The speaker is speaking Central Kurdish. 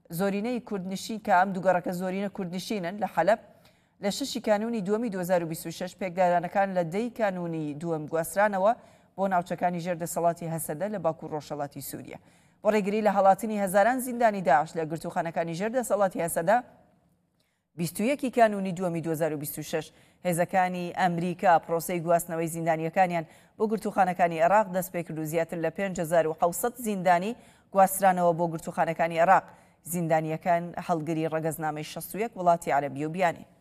زۆرینەی کوردنشین کە ئەم دووگەڕەکە زۆرینە کوردنشینن لە حەلەب لە 6 کانونی دووەمی 2026 پێکدارانەکان لە 10 کانونی دووەم گواسترانەوە بۆ ناوچەکانی ژێردەسەڵاتی هەسەدە لە باکوور ڕۆژهەڵاتی سووریا. بۆ ڕێگری لە هەڵاتنی هەزاران زیندانی داعش لە گرتوخانەکانی ژێردەسەڵاتی هەسەدە 21 کانونی دووەمی 2026 هێزەکانی ئەمریکا پرۆسەی گواستنەوەی زیندانیەکانیان بۆ گرتوخانەکانی عێراق دەست پێ کرد و زیاتر لە 5700 زیندانی گواسترانەوە بۆ گرتوخانەکانی عێراق. زیندانیەکان هەڵگری ڕەگەزنامەی 61 وڵاتی عەرەبی و بیانی.